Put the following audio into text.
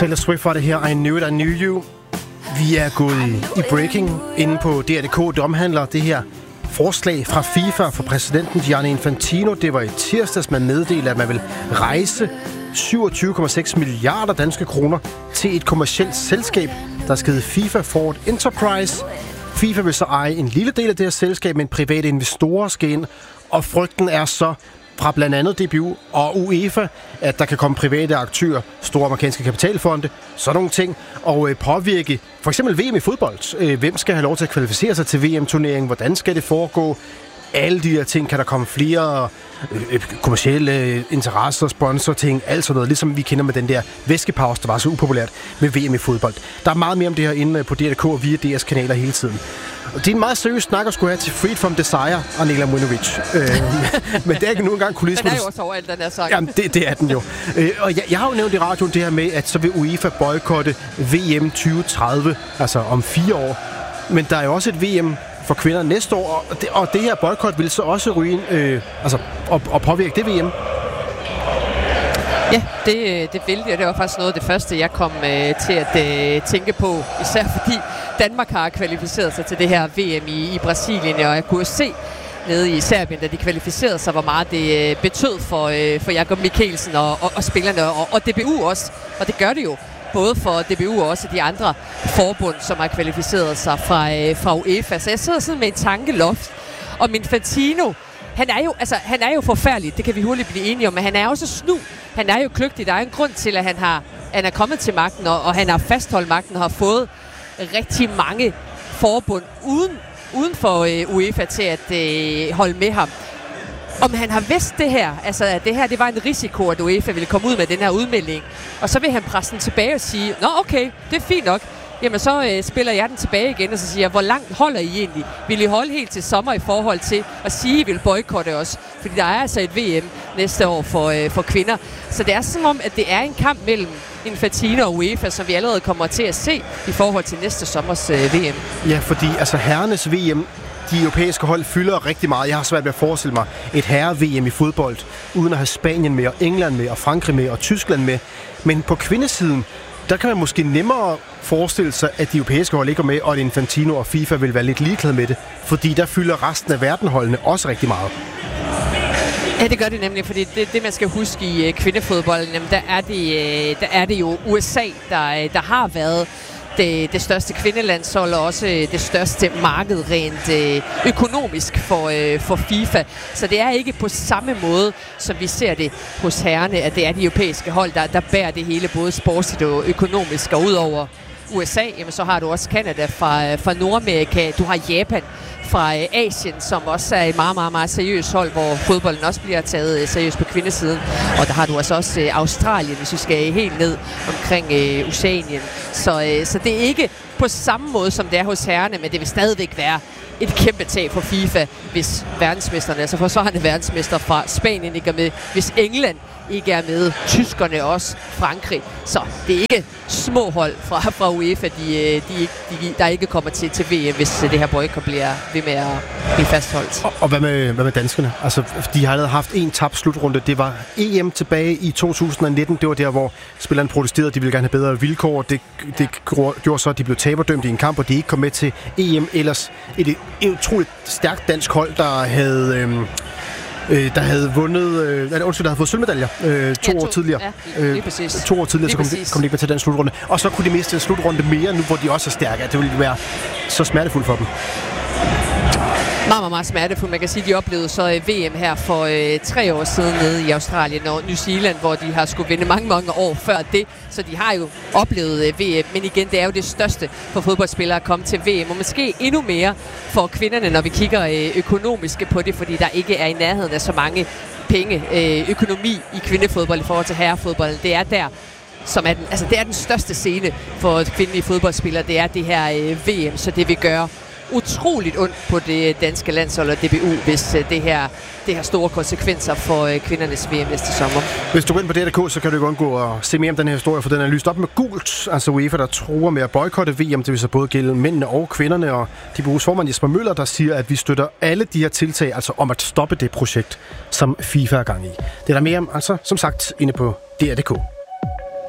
Taylor Swift var det her, I Knew It, I Knew You. Vi er gået i breaking inde på DR.dk. Det omhandler det her forslag fra FIFA for præsidenten Gianni Infantino. Det var i tirsdags, man meddelte, at man vil rejse 27,6 milliarder danske kroner til et kommercielt selskab, der skal hedde FIFA Forward Enterprise. FIFA vil så eje en lille del af det her selskab, men private investorer skal ind, og frygten er så fra blandt andet DBU og UEFA, at der kan komme private aktører, store amerikanske kapitalfonde, sådan nogle ting, og påvirke for eksempel VM i fodbold. Hvem skal have lov til at kvalificere sig til VM-turneringen? Hvordan skal det foregå? Alle de her ting, kan der komme flere kommercielle interesser, sponsorting, alt sådan noget, ligesom vi kender med den der væskepause, der var så upopulært med VM i fodbold. Der er meget mere om det her inde på DR.dk og via DR's kanaler hele tiden. Og det er en meget seriøs snak at skulle have til Freed from Desire og Nela Mujnovic. Men det er ikke nu engang kulissen. Den er jo også overalt, den her sang. Jamen, det er den jo. Og jeg har jo nævnt i radioen det her med, at så vil UEFA boykotte VM 2030, altså om 4 år. Men der er jo også et VM for kvinder næste år, og det her boykot vil så også ryge ind, og påvirke det VM. Ja, det vil det, og det var faktisk noget af det første, jeg kom til at tænke på, især fordi Danmark har kvalificeret sig til det her VM i Brasilien, og jeg kunne se nede i Serbien, da de kvalificerede sig, hvor meget det betød for Jakob Mikkelsen og spillerne, og DBU også, og det gør det jo. Både for DBU og også de andre forbund, som har kvalificeret sig fra UEFA. Så jeg sidder sådan med en tankeloft. Og Infantino, han er jo forfærdelig, det kan vi hurtigt blive enige om, men han er også snu. Han er jo kløgtig. Der er en grund til, at han er kommet til magten, og han har fastholdt magten og har fået rigtig mange forbund uden for UEFA til at holde med ham. Om han har vidst det her, altså at det her det var en risiko, at UEFA ville komme ud med den her udmelding, og så vil han presse den tilbage og sige, nå okay, det er fint nok, jamen så spiller jeg den tilbage igen, og så siger jeg, hvor langt holder I egentlig? Vil I holde helt til sommer i forhold til at sige, at I vil boykotte os? Fordi der er altså et VM næste år for kvinder. Så det er som om, at det er en kamp mellem Infantino og UEFA, som vi allerede kommer til at se i forhold til næste sommers VM. Ja, fordi altså herrenes VM, de europæiske hold fylder rigtig meget. Jeg har svært ved at forestille mig et herre-VM i fodbold, uden at have Spanien med, og England med, og Frankrig med, og Tyskland med. Men på kvindesiden, der kan man måske nemmere forestille sig, at de europæiske hold ikke er med, og at Infantino og FIFA vil være lidt ligeglade med det. Fordi der fylder resten af verdenholdene også rigtig meget. Ja, det gør det nemlig, fordi det man skal huske i kvindefodbolden, jamen, der er det jo USA, der har været det største kvindelandshold, og også det største marked rent økonomisk for FIFA. Så det er ikke på samme måde, som vi ser det hos herrerne, at det er de europæiske hold, der bærer det hele, både sportsligt og økonomisk. Og udover USA, jamen, så har du også Canada fra Nordamerika, du har Japan fra Asien, som også er et meget, meget, meget seriøst hold, hvor fodbolden også bliver taget seriøst på kvindesiden. Og der har du også Australien, hvis vi skal helt ned omkring Oceanien. Så det er ikke på samme måde, som det er hos herrerne, men det vil stadigvæk være et kæmpe tab for FIFA, hvis verdensmesterne, altså forsvarende verdensmester fra Spanien ikke er med, hvis England ikke er med, tyskerne også, Frankrig. Så det er ikke små hold fra UEFA, der ikke kommer til VM, hvis det her boykot bliver ved med at blive fastholdt. Og hvad med danskerne? Altså, de har allerede haft en tabt slutrunde. Det var EM tilbage i 2019. Det var der, hvor spillerne protesterede. De ville gerne have bedre vilkår. Det gjorde så, at de blev taberdømt i en kamp, og de ikke kom med til EM. Ellers et utroligt stærkt dansk hold, der havde vundet, der havde fået sølvmedaljer 2 år tidligere. Ja, lige præcis. 2 år tidligere, så kom de ikke med til den slutrunde. Og så kunne de miste en slutrunde mere, nu hvor de også er stærke. Det ville være så smertefuldt for dem. Meget, meget, meget smertefuldt. Man kan sige, at de oplevede så VM her for 3 år siden nede i Australien og New Zealand, hvor de har skulle vinde mange, mange år før det. Så de har jo oplevet VM. Men igen, det er jo det største for fodboldspillere at komme til VM. Og måske endnu mere for kvinderne, når vi kigger økonomisk på det, fordi der ikke er i nærheden af så mange penge, økonomi i kvindefodbold i forhold til herrefodbold. Det er der, som er det er den største scene for kvindelige fodboldspillere. Det er det her VM, så det vil gøre utroligt ondt på det danske landshold og DBU, hvis det her store konsekvenser for kvindernes VM næste sommer. Hvis du går ind på DR.dk, så kan du ikke undgå at se mere om den her historie, for den er lyst op med gult. Altså UEFA, der truer med at boykotte VM, det vil så både gælde mændene og kvinderne, og DBU's formand Jesper Møller, der siger, at vi støtter alle de her tiltag, altså om at stoppe det projekt, som FIFA er gang i. Det er der mere om, altså som sagt, inde på DR.dk.